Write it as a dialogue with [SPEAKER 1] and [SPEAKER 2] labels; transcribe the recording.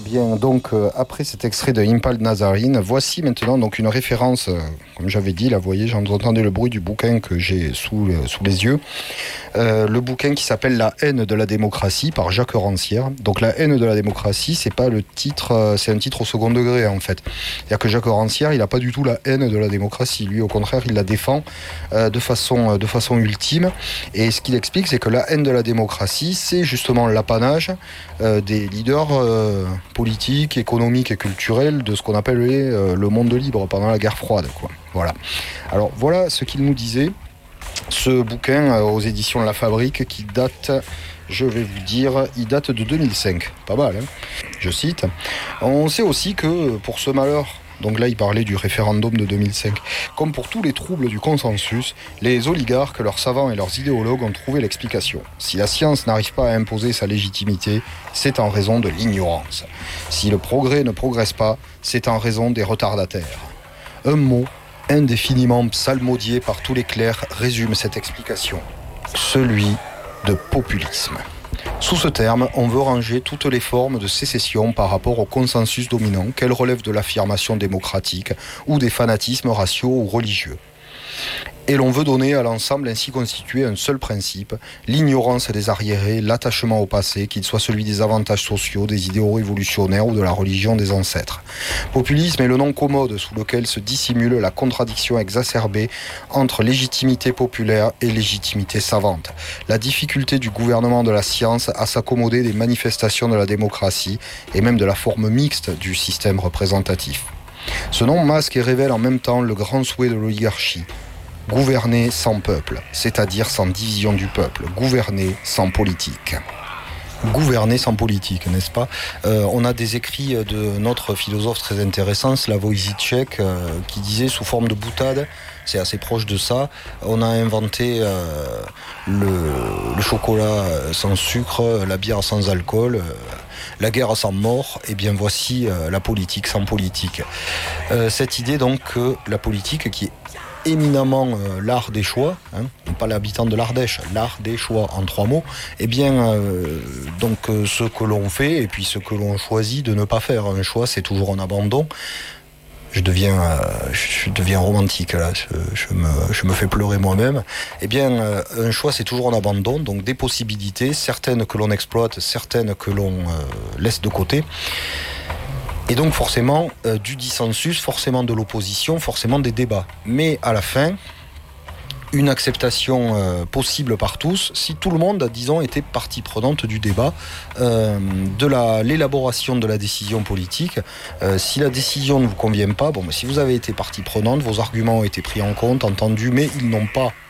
[SPEAKER 1] Bien, donc après cet extrait de Impal Nazarene, voici maintenant donc une référence, comme j'avais dit, là vous voyez, j'entendais le bruit du bouquin que j'ai sous les yeux. Le bouquin qui s'appelle La haine de la démocratie par Jacques Rancière. Donc La haine de la démocratie, c'est pas le titre, c'est un titre au second degré en fait. C'est-à-dire que Jacques Rancière, il n'a pas du tout la haine de la démocratie. Lui, au contraire, il la défend de façon ultime. Et ce qu'il explique, c'est que la haine de la démocratie, c'est justement l'apanage des leaders politiques, économiques et culturels de ce qu'on appelait le monde libre pendant la guerre froide, quoi. Voilà. Alors voilà ce qu'il nous disait. Ce bouquin aux éditions La Fabrique qui date, je vais vous dire, il date de 2005. Pas mal, hein. Je cite. On sait aussi que pour ce malheur, donc là il parlait du référendum de 2005, comme pour tous les troubles du consensus, les oligarques, leurs savants et leurs idéologues ont trouvé l'explication. Si la science n'arrive pas à imposer sa légitimité, c'est en raison de l'ignorance. Si le progrès ne progresse pas, c'est en raison des retardataires. Un mot indéfiniment psalmodié par tous les clercs résume cette explication. Celui de populisme. Sous ce terme, on veut ranger toutes les formes de sécession par rapport au consensus dominant, qu'elles relèvent de l'affirmation démocratique ou des fanatismes raciaux ou religieux. Et l'on veut donner à l'ensemble ainsi constitué un seul principe, l'ignorance des arriérés, l'attachement au passé, qu'il soit celui des avantages sociaux, des idéaux révolutionnaires ou de la religion des ancêtres. Populisme est le nom commode sous lequel se dissimule la contradiction exacerbée entre légitimité populaire et légitimité savante. La difficulté du gouvernement de la science à s'accommoder des manifestations de la démocratie et même de la forme mixte du système représentatif. Ce nom masque et révèle en même temps le grand souhait de l'oligarchie. Gouverner sans peuple, c'est-à-dire sans division du peuple. Gouverner sans politique. Gouverner sans politique, n'est-ce pas ? On a des écrits de notre philosophe très intéressant, Slavoj Žižek, qui disait sous forme de boutade, c'est assez proche de ça, on a inventé le chocolat sans sucre, la bière sans alcool, la guerre sans mort, et bien voici la politique sans politique. Cette idée donc que la politique qui est éminemment l'art des choix, hein, pas l'habitant de l'Ardèche, l'art des choix en 3 mots, eh bien, donc ce que l'on fait et puis ce que l'on choisit de ne pas faire. Un choix, c'est toujours un abandon. Je deviens romantique là, je me fais pleurer moi-même. Eh bien, un choix, c'est toujours un abandon, donc des possibilités, certaines que l'on exploite, certaines que l'on laisse de côté. Et donc forcément du dissensus, forcément de l'opposition, forcément des débats. Mais à la fin, une acceptation possible par tous, si tout le monde, disons, était partie prenante du débat, de l'élaboration de la décision politique. Si la décision ne vous convient pas, si vous avez été partie prenante, vos arguments ont été pris en compte, entendus, mais ils n'ont pas